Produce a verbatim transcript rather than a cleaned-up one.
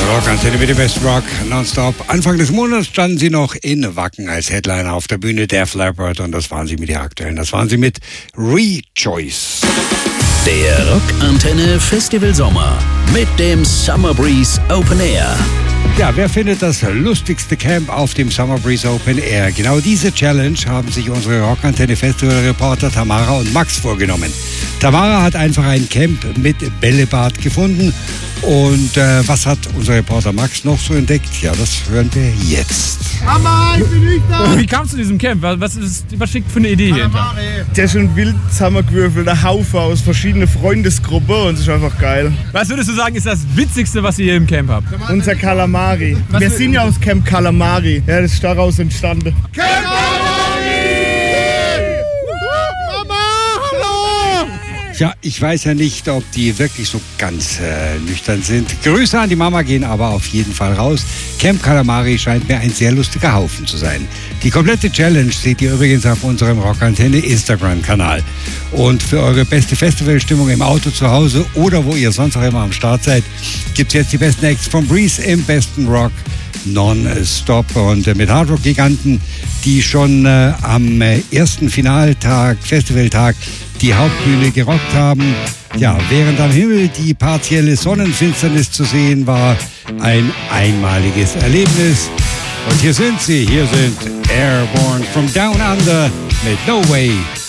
Rockantenne mit dem Best Rock nonstop. Anfang des Monats standen sie noch in Wacken als Headliner auf der Bühne, Def Leppard, und das waren sie mit der aktuellen. Das waren sie mit Rejoice. Der Rockantenne Festival Sommer mit dem Summer Breeze Open Air. Ja, wer findet das lustigste Camp auf dem Summer Breeze Open Air? Genau diese Challenge haben sich unsere Rockantenne Festival-Reporter Tamara und Max vorgenommen. Tamara hat einfach ein Camp mit Bällebad gefunden. Und äh, was hat unser Reporter Max noch so entdeckt? Ja, das hören wir jetzt. Mama, ich bin nüchtern! Wie kamst du zu diesem Camp? Was, ist, was steckt für eine Idee hinter? Der ist schon wild zusammengewürfelter Haufen aus verschiedenen Freundesgruppen und es ist einfach geil. Was würdest du sagen, ist das Witzigste, was ihr hier im Camp habt? Unser Kalamari. Was Wir für- sind ja aus Camp Kalamari. Ja, das ist daraus entstanden. Camp Ja, ich weiß ja nicht, ob die wirklich so ganz äh, nüchtern sind. Grüße an die Mama gehen aber auf jeden Fall raus. Camp Calamari scheint mir ein sehr lustiger Haufen zu sein. Die komplette Challenge seht ihr übrigens auf unserem Rockantenne Instagram-Kanal. Und für eure beste Festivalstimmung im Auto zu Hause oder wo ihr sonst auch immer am Start seid, gibt's jetzt die besten Acts von Breeze im besten Rock nonstop. Und äh, mit Hardrock-Giganten, die schon äh, am äh, ersten Finaltag, Festivaltag, die Hauptbühne gerockt haben. Ja, während am Himmel die partielle Sonnenfinsternis zu sehen war, ein einmaliges Erlebnis. Und hier sind sie, hier sind Airborne from Down Under mit No Way